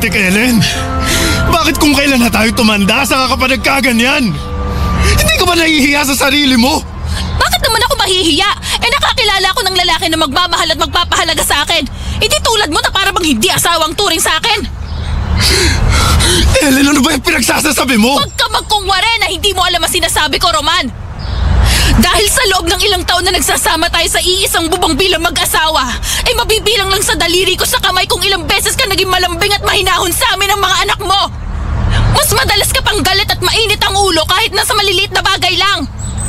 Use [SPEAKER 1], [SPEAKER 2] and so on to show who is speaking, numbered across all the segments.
[SPEAKER 1] putik, Ellen? Bakit kung kailan na tayo tumanda, saka ka pa nagkaganyan? Hindi ka ba nahihiya sa sarili mo?
[SPEAKER 2] Bakit naman ako mahihiya? Nakakilala ko ng lalaki na magmamahal at magpapahalaga sa akin. Hindi tulad mo na para bang hindi asawang turing sa akin.
[SPEAKER 1] Ellen, ano ba yung pinagsasasabi mo?
[SPEAKER 2] Huwag ka magkungwari na hindi mo alam ang sinasabi ko, Roman. Dahil sa loob ng ilang taon na nagsasama tayo sa iisang bubong bilang mag-asawa, ay mabibilang lang sa daliri ko sa kamay kung ilang beses ka naging malambing at mahinahon sa amin ng mga anak mo. Mas madalas ka pang galit at mainit ang ulo kahit nasa maliliit na bagay lang.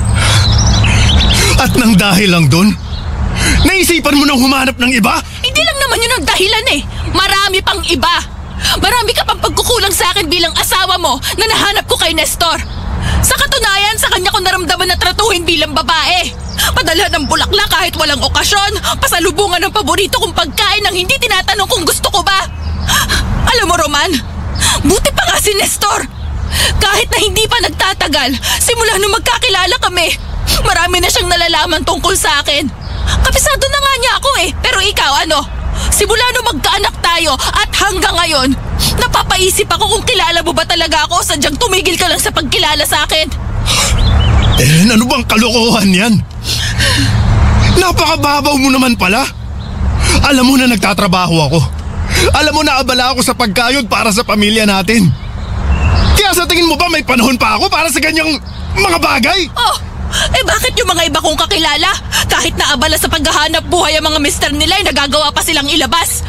[SPEAKER 1] At nang dahil lang dun, naisipan mo nang humanap ng iba?
[SPEAKER 2] Hindi lang naman yun ang dahilan eh. Marami pang iba. Marami ka pang pagkukulang sa akin bilang asawa mo na nahanap ko kay Nestor. Sa katunayan, sa kanya ko naramdaman na tratuhin bilang babae. Padala ng bulaklak kahit walang okasyon, pasalubungan ng paborito kong pagkain nang hindi tinatanong kung gusto ko ba. Alam mo, Roman, buti pa nga si Nestor. Kahit na hindi pa nagtatagal, simula nung magkakilala kami, marami na siyang nalalaman tungkol sa akin. Kabisado na nga niya ako eh, pero ikaw ano? Simula nung magkaanak tayo at hanggang ngayon, napapaisip ako kung kilala mo ba talaga ako o sadyang tumigil ka lang sa pagkilala sa akin.
[SPEAKER 1] Ano bang kalokohan yan? Napakababaw mo naman pala. Alam mo na nagtatrabaho ako. Alam mo na abala ako sa pagkayod para sa pamilya natin. Kaya sa tingin mo ba may panahon pa ako para sa ganyang mga bagay?
[SPEAKER 2] Oh, bakit yung mga iba kong kakilala? Kahit naabala sa paghahanap buhay ang mga mister nila ay nagagawa pa silang ilabas.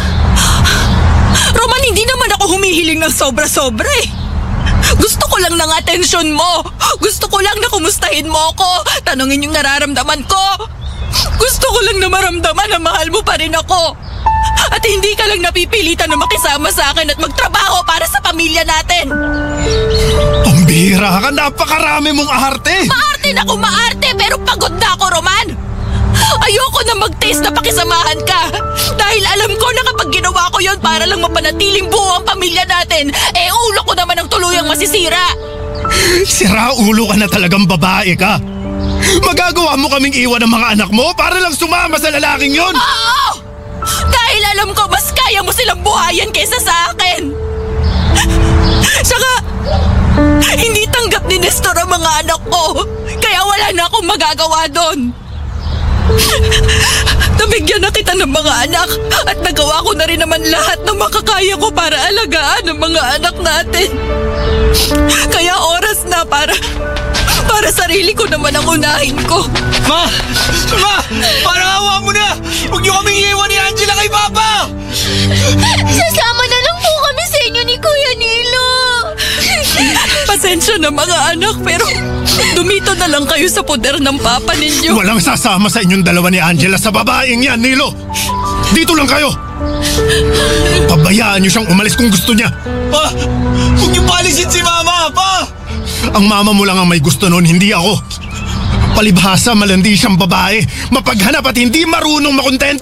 [SPEAKER 2] Roman, hindi naman ako humihiling ng sobra-sobra eh. Gusto ko lang ng atensyon mo. Gusto ko lang na kumustahin mo ako. Tanungin yung nararamdaman ko. Gusto ko lang na maramdaman na mahal mo pa rin ako. At hindi ka lang napipilitan na makisama sa akin at magtrabaho para sa pamilya natin.
[SPEAKER 1] Pambihira ka, napakarami mong arte.
[SPEAKER 2] Maarte na kung maarte, pero pagod na ako, Roman. Ayoko na mag-taste na pakisamahan ka. Dahil alam ko na kapag ginawa ko yon para lang mapanatiling buo ang pamilya natin, ulo ko naman ang tuluyang masisira.
[SPEAKER 1] Sira ulo ka na talagang babae ka. Magagawa mo kaming iwan ng mga anak mo para lang sumama sa lalaking yon.
[SPEAKER 2] Oo! Dahil alam ko mas kaya mo silang buhayan kaysa sa akin. Saka, hindi tanggap ni Nestor ang mga anak ko. Kaya wala na akong magagawa doon. Nabigyan na kita ng mga anak at nagawa ko na rin naman lahat ng makakaya ko para alagaan ang mga anak natin. Kaya oras na para sarili ko naman ang unahin ko.
[SPEAKER 3] Ma! Parang awa mo na! Huwag niyo kaming iiwan ni Angela kay Papa!
[SPEAKER 4] Sasama na lang po kami sa inyo ni Kuya Nilo.
[SPEAKER 2] Pasensya na mga anak, pero dumito na lang kayo sa poder ng papa ninyo.
[SPEAKER 1] Walang sasama sa inyong dalawa ni Angela sa babaeng yan, Nilo. Dito lang kayo. Pabayaan niyo siyang umalis kung gusto niya.
[SPEAKER 3] Pa! Huwag niyo paalisin si Mama! Pa!
[SPEAKER 1] Ang mama mo lang ang may gusto noon, hindi ako. Palibhasa, malandi siyang babae, mapaghanap at hindi marunong makontento.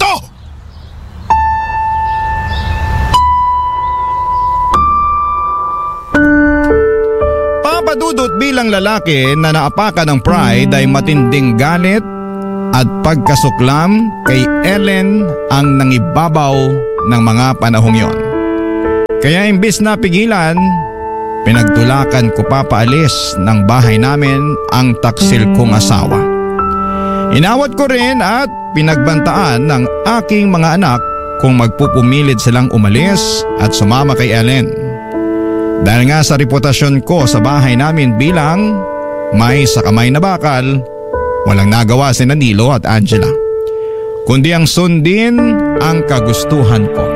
[SPEAKER 5] Papa Dudut bilang lalaki na naapakan ng pride ay matinding galit at pagkasuklam kay Ellen ang nangibabaw ng mga panahong yon. Kaya imbis na pigilan, pinagtulakan ko papaalis ng bahay namin ang taksil kong asawa. Inawat ko rin at pinagbantaan ng aking mga anak kung magpupumilid silang umalis at sumama kay Ellen. Dahil nga sa reputasyon ko sa bahay namin bilang may sa kamay na bakal, walang nagawa si Nilo at Angela, kundi ang sundin ang kagustuhan ko.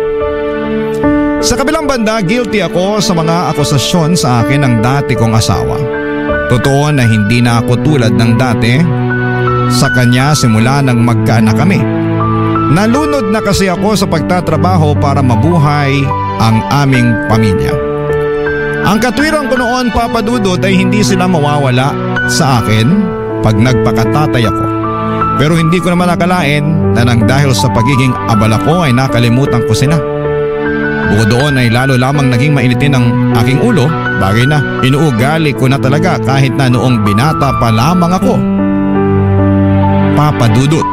[SPEAKER 5] Sa kabilang banda, guilty ako sa mga akusasyon sa akin ng dati kong asawa. Totoo na hindi na ako tulad ng dati sa kanya simula nang magkaanak kami. Nalunod na kasi ako sa pagtatrabaho para mabuhay ang aming pamilya. Ang katwiran ko noon, Papa Dudut, ay hindi sila mawawala sa akin pag nagpakatatay ako. Pero hindi ko naman nakalain na nang dahil sa pagiging abala ko ay nakalimutan ko sila. Bukod doon ay lalo lamang naging mainitin ang aking ulo, bagay na inuugali ko na talaga kahit na noong binata pa lamang ako. Papa Dudut.